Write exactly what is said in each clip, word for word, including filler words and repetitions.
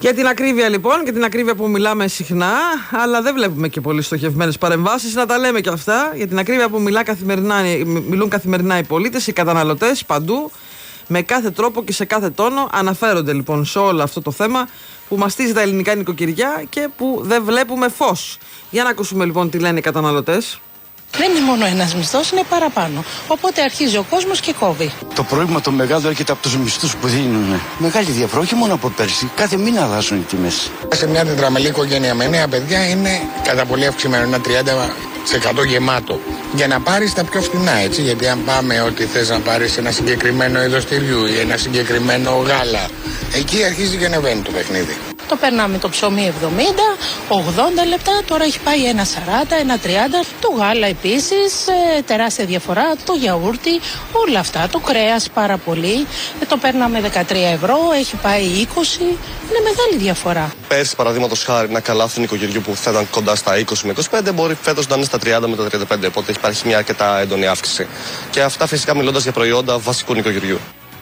Για την ακρίβεια λοιπόν, για την ακρίβεια που μιλάμε συχνά, αλλά δεν βλέπουμε και πολύ στοχευμένες παρεμβάσεις, να τα λέμε και αυτά. Για την ακρίβεια που μιλά καθημερινά, μιλούν καθημερινά οι πολίτες, οι καταναλωτές παντού, με κάθε τρόπο και σε κάθε τόνο. Αναφέρονται λοιπόν σε όλο αυτό το θέμα που μαστίζει τα ελληνικά νοικοκυριά και που δεν βλέπουμε φως. Για να ακούσουμε λοιπόν τι λένε οι καταναλωτές. Δεν είναι μόνο ένας μισθός, είναι παραπάνω. Οπότε αρχίζει ο κόσμος και κόβει. Το πρόβλημα το μεγάλο έρχεται από τους μισθούς που δίνουν. Μεγάλη διαφορά, όχι μόνο από πέρσι. Κάθε μήνα αλλάζουν οι τιμές. Σε μια τετραμελή οικογένεια με νέα παιδιά είναι κατά πολύ αυξημένο, ένα τριάντα τοις εκατό γεμάτο. Για να πάρεις τα πιο φθηνά, έτσι. Γιατί αν πάμε ότι θες να πάρεις ένα συγκεκριμένο είδος τυριού ή ένα συγκεκριμένο γάλα, εκεί αρχίζει και ανεβαίνει το παιχνίδι. Το περνάμε το ψωμί εβδομήντα, ογδόντα λεπτά, τώρα έχει πάει ένα σαράντα, ένα τριάντα. Το γάλα επίσης, ε, τεράστια διαφορά, το γιαούρτι, όλα αυτά, το κρέας πάρα πολύ. Ε, το παίρναμε δεκατρία ευρώ, έχει πάει είκοσι, είναι μεγάλη διαφορά. Πέρσι, παραδείγματος χάρη, ένα καλάθι νοικοκυριού που θα ήταν κοντά στα είκοσι με είκοσι πέντε, μπορεί φέτος να είναι στα τριάντα με τα τριάντα πέντε, οπότε υπάρχει μια αρκετά έντονη αύξηση. Και αυτά φυσικά μιλώντας για προϊόντα βασικού νοικοκυριού.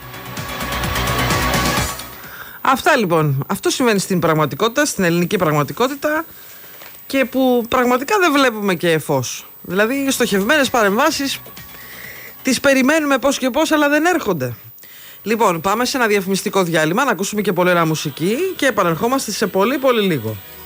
Αυτά λοιπόν. Αυτό συμβαίνει στην πραγματικότητα, στην ελληνική πραγματικότητα και που πραγματικά δεν βλέπουμε και φως. Δηλαδή στοχευμένες παρεμβάσεις τις περιμένουμε πώς και πώς, αλλά δεν έρχονται. Λοιπόν, πάμε σε ένα διαφημιστικό διάλειμμα να ακούσουμε και πολύ ωραία μουσική και επανερχόμαστε σε πολύ πολύ λίγο.